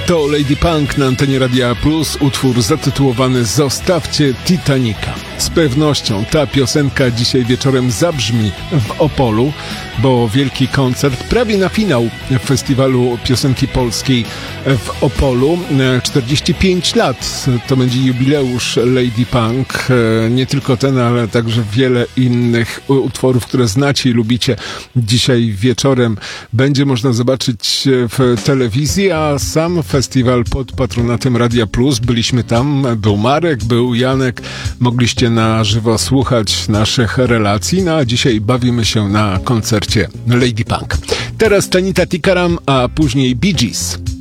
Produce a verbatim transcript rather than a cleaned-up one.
To Lady Punk na antenie Radia Plus, utwór zatytułowany Zostawcie Titanica. Z pewnością ta piosenka dzisiaj wieczorem zabrzmi w Opolu, bo wielki koncert prawie na finał Festiwalu Piosenki Polskiej w Opolu. czterdzieści pięć lat to będzie jubileusz Lady Punk. Nie tylko ten, ale także wiele innych utworów, które znacie i lubicie. Dzisiaj wieczorem będzie można zobaczyć w telewizji, a sam festiwal pod patronatem Radia Plus. Byliśmy tam, był Marek, był Janek. Mogliście na żywo słuchać naszych relacji, no a dzisiaj bawimy się na koncercie Lady Punk. Teraz Tanita Tikaram, a później Bee Gees.